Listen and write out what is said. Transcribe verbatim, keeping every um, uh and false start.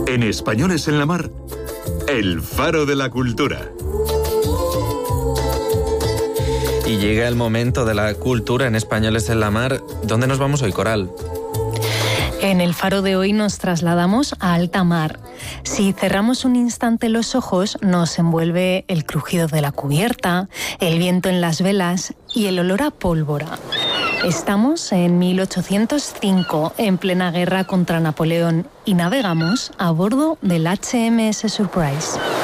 En Españoles en la Mar, el faro de la cultura. Y llega el momento de la cultura en Españoles en la Mar. ¿Dónde nos vamos hoy, Coral? En el faro de hoy nos trasladamos a alta mar. Si cerramos un instante los ojos, nos envuelve el crujido de la cubierta, el viento en las velas y el olor a pólvora. Estamos en mil ochocientos cinco, en plena guerra contra Napoleón, y navegamos a bordo del H M S Surprise.